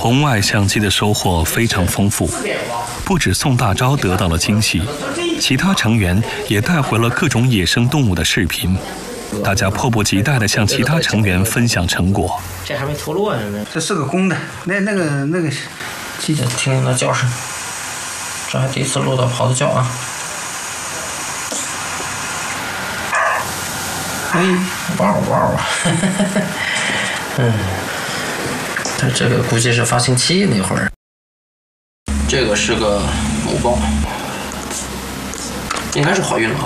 红外相机的收获非常丰富，不止宋大钊得到了惊喜，其他成员也带回了各种野生动物的视频。大家迫不及待地向其他成员分享成果。 这还没脱落呢， 这是个公的，那个记得听听它叫声。这还第一次录到狍子叫啊！ 哎， 哇哇！它这个估计是发情期那会儿。这个是个母豹，应该是怀孕了啊。